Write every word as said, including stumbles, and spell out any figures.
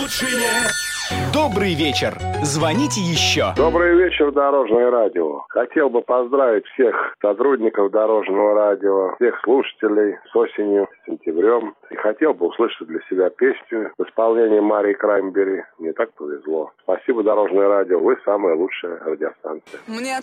лучше нет. Добрый вечер. Звоните еще. Добрый вечер, Дорожное радио. Хотел бы поздравить всех сотрудников Дорожного радио, всех слушателей с осенью, с сентябрем. И хотел бы услышать для себя песню в исполнении Марии Краймбери. Мне так повезло. Спасибо, Дорожное радио. Вы самая лучшая радиостанция. Мне